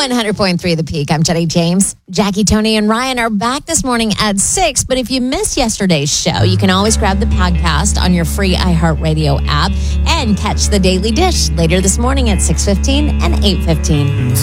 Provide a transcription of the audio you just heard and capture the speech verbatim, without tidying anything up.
one hundred point three The Peak. I'm Jenny James. Jackie, Tony, and Ryan are back this morning at six. But if you missed yesterday's show, you can always grab the podcast on your free iHeartRadio app and catch the Daily Dish later this morning at six fifteen and eight fifteen.